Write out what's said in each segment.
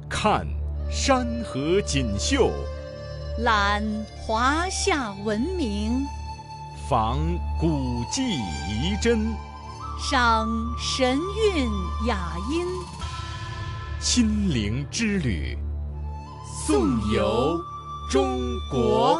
看山河锦绣， 览华夏文明， 访古迹遗珍， 赏神韵雅音， 亲临之旅，颂游中国。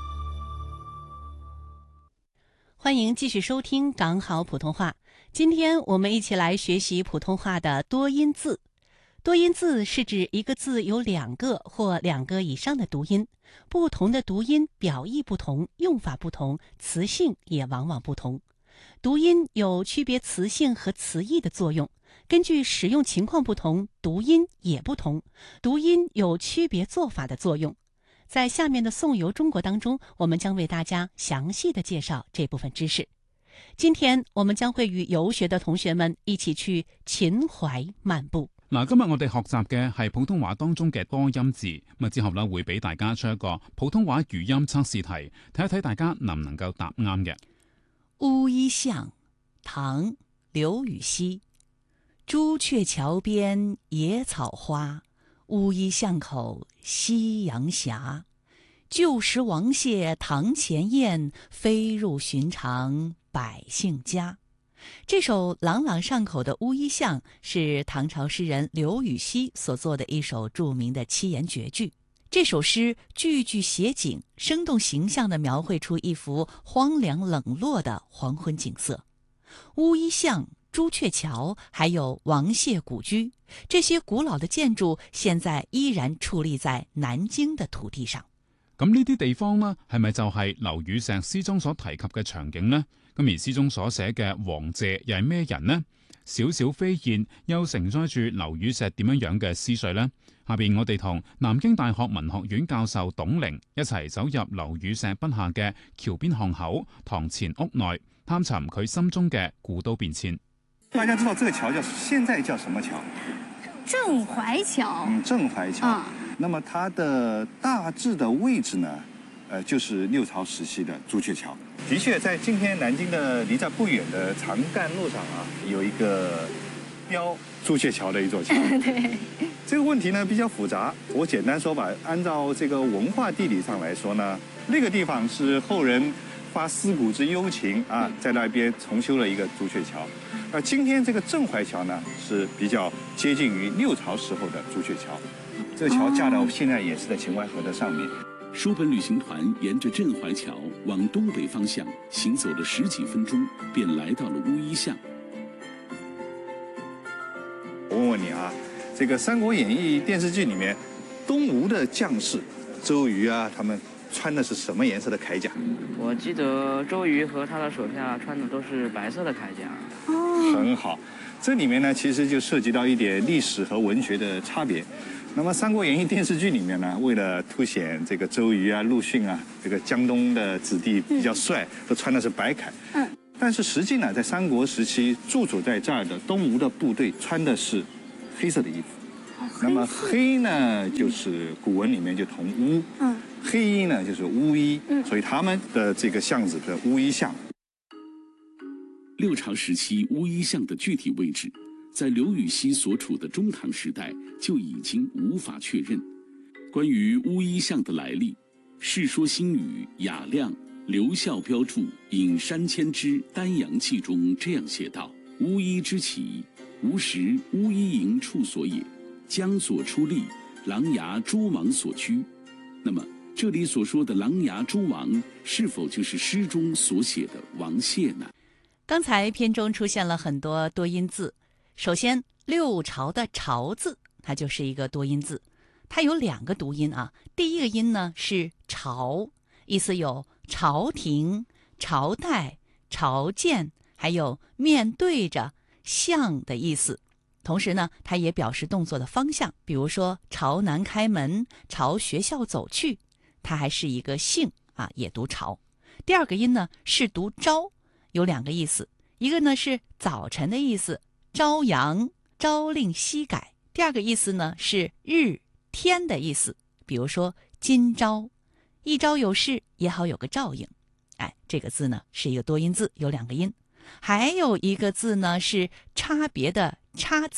欢迎继续收听长好普通话。今天我们一起来学习普通话的多音字。多音字是指一个字有两个或两个以上的读音，不同的读音表意不同，用法不同，词性也往往不同。读音有区别词性和词义的作用，根据使用情况不同，读音也不同。读音有区别做法的作用。在下面的颂游中国当中，我们将为大家详细的介绍这部分知识。今天我們將會與遊學嘅同學們一起去秦淮漫步。 嗱，今日我哋學習嘅係普通話當中嘅多音字，咁之後咧會俾大家出一個普通話語音測試題，睇一睇大家能唔能夠答啱嘅。 烏衣巷，唐，劉禹錫。朱雀橋邊野草花，烏衣巷口夕陽斜。舊時王謝堂前燕，飛入尋常百姓家。这首朗朗上口的《乌衣巷》是唐朝诗人刘禹锡所作的一首著名的七言绝句。这首诗句句写景，生动形象地描绘出一幅荒凉冷落的黄昏景色。乌衣巷、朱雀桥还有王谢古居，这些古老的建筑现在依然矗立在南京的土地上。 咁呢啲地方呢，係咪就係劉禹錫詩中所提及嘅場景呢？咁而詩中所寫嘅王謝又係咩人呢？小小飛燕又承載住劉禹錫點樣嘅思緒呢？下邊我哋同南京大學文學院教授董玲一齊走入劉禹錫筆下嘅橋邊巷口、堂前屋內，探尋佢心中嘅古都變遷。 大家知道這個橋現在叫什麼橋？ 鎮淮橋。 鎮淮橋。那麼它的大致的位置呢，就是六朝時期的朱雀橋。的確，在今天南京的離這不遠的長幹路上啊，有一個標朱雀橋的一座橋。 對， 這個問題呢比較複雜，我簡單說吧，按照這個文化地理上來說呢，那個地方是後人發思古之幽情啊，在那邊重修了一個朱雀橋。而今天這個鎮淮橋呢，是比較接近於六朝時候的朱雀橋。這個橋架到現在也是在秦淮河的上面。 书本旅行团沿着鎮淮橋往東北方向行走了10幾分鐘，便來到了烏衣巷。 我問問你啊，這個《三國演義》電視劇裡面，東吳的將士周瑜啊，他們穿的是什麼顏色的鎧甲？ 我記得周瑜和他的手下穿的都是白色的鎧甲。 很好，這裡面呢，其實就涉及到一點歷史和文學的差別。那麼《三國演義》電視劇裡面呢，為了凸顯這個周瑜啊、陸遜啊，這個江東的子弟比較帥，都穿的是白鎧。但是實際呢，在三國時期駐守在這兒的東吳的部隊穿的是黑色的衣服。那麼黑呢，就是古文裡面就同烏。黑衣呢，就是烏衣。所以他們的這個巷子是烏衣巷。 六朝時期烏衣巷的具體位置，在劉禹錫所處的中唐時代就已經無法確認。關於烏衣巷的來歷，《世說新語·雅量·劉孝標注·引山遷之丹陽記》中這樣寫道：烏衣之起，吾時烏衣營處所也，江左出吏，琅琊諸王所居。那麼這裡所說的琅琊諸王，是否就是詩中所寫的王謝呢？ 剛才篇中出現了很多多音字。首先，六朝的朝字，它就是一個多音字，它有兩個讀音啊。第一個音呢是朝，意思有朝廷、朝代、朝見，還有面對着、向的意思。同時呢，它也表示動作的方向，比如說朝南開門、朝學校走去，它還是一個姓啊，也讀朝。第二個音呢是讀朝，有兩個意思，一個呢是早晨的意思，朝陽，朝令夕改。第二個意思呢是日天的意思，比如說今朝，一朝有事也好有個照應。哎，這個字呢是一個多音字，有兩個音。還有一個字呢是差別的差字，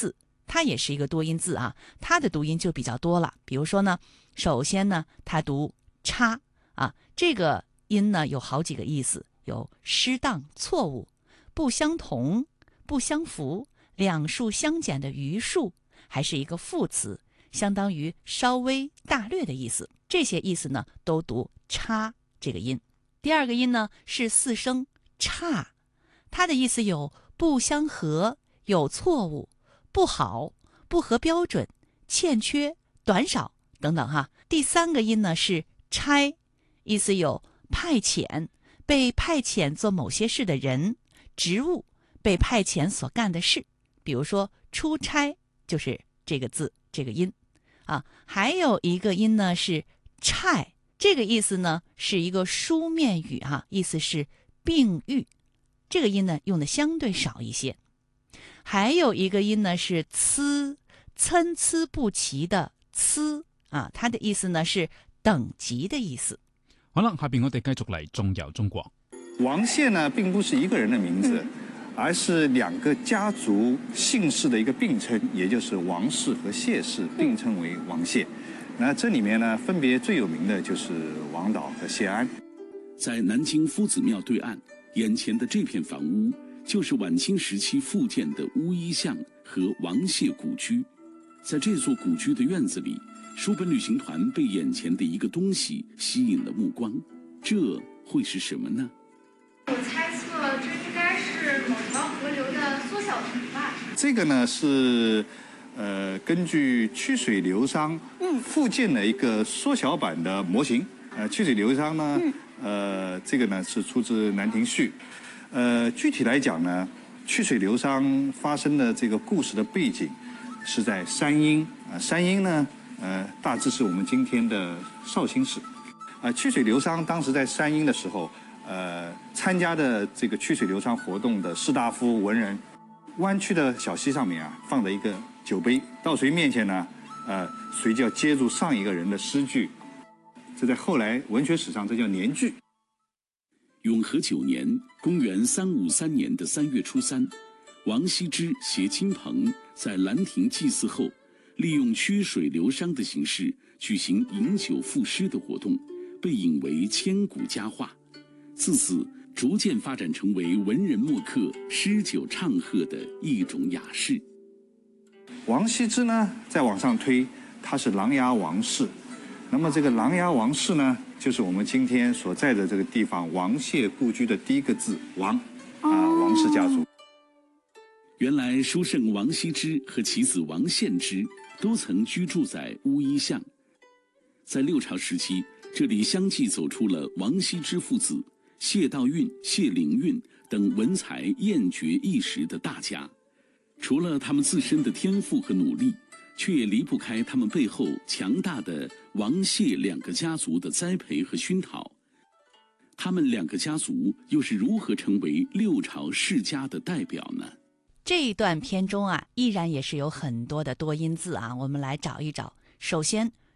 它也是一个多音字啊，它的读音就比较多了。比如说呢，首先呢，它读差啊，这个音呢有好几个意思，有失当、错误、不相同、不相符、两数相减的余数，还是一个副词，相当于稍微、大略的意思。这些意思呢都读差这个音。第二个音呢是四声差，它的意思有不相合、有错误、不好、不合标准、欠缺、短少等等哈。第三个音呢是差，意思有派遣、被派遣做某些事的人、职务、被派遣所干的事。比如说出差就是这个字这个音啊。还有一个音呢是差，这个意思呢是一个书面语哈，意思是并育，这个音呢用的相对少一些。还有一个音呢是参，参差不齐的参啊，它的意思呢是等级的意思。 好啦，下邊我哋繼續嚟縱遊中國。 王谢呢，并不是一个人的名字，而是两个家族姓氏的一个并称，也就是王氏和谢氏并称为王谢。那这里面呢，分别最有名的就是王导和谢安。 在南京夫子庙对岸，眼前的这片房屋就是晚清时期复建的乌衣巷和王谢古居。在这座古居的院子里，书本旅行团被眼前的一个东西吸引了目光，这会是什么呢？ 我猜测这应该是某条河流的缩小图吧。 这个呢是根据曲水流觞复建的一个缩小版的模型。曲水流觞呢，这个呢是出自《兰亭序》。具体来讲呢，曲水流觞发生的这个故事的背景是在山阴山阴呢，大致是我们今天的绍兴市。曲水流觞当时在山阴的时候，参加的这个曲水流觞活动的士大夫文人，弯曲的小溪上面啊放着一个酒杯，到谁面前呢，谁就要接住上一个人的诗句。这在后来文学史上这叫年句。 永和9年，公元353年的3月初3，王羲之携亲朋在兰亭祭祀后，利用曲水流觞的形式举行饮酒赋诗的活动，被引为千古佳话。自此，逐渐发展成为文人墨客诗酒唱和的一种雅事。 王羲之呢，再往上推，他是琅琊王氏。那么这个琅琊王氏呢，就是我们今天所在的这个地方王谢故居的第一个字王王氏家族。 原来书圣王羲之和其子王献之都曾居住在乌衣巷。在六朝时期，这里相继走出了王羲之父子、谢道韫、谢灵运等文才艳绝一时的大家。除了他们自身的天赋和努力，却也离不开他们背后强大的王谢两个家族的栽培和熏陶。他们两个家族又是如何成为六朝世家的代表呢？ 这一段篇中啊，依然也是有很多的多音字啊，我们来找一找。首先，